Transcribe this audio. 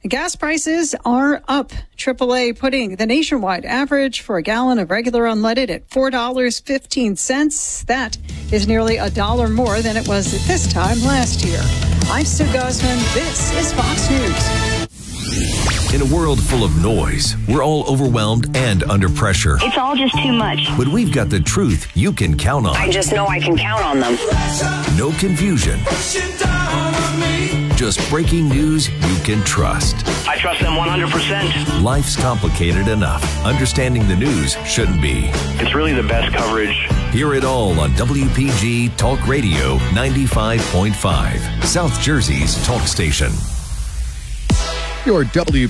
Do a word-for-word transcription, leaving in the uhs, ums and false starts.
Gas prices are up. triple A putting the nationwide average for a gallon of regular unleaded at four dollars and fifteen cents. That is nearly a dollar more than it was at this time last year. I'm Sue Gosman. This is Fox News. In a world full of noise, we're all overwhelmed and under pressure. It's all just too much. But we've got the truth you can count on. I just know I can count on them. No confusion. Just breaking news you can trust. I trust them one hundred percent. Life's complicated enough. Understanding the news shouldn't be. It's really the best coverage. Hear it all on W P G Talk Radio ninety-five point five, South Jersey's talk station. Your W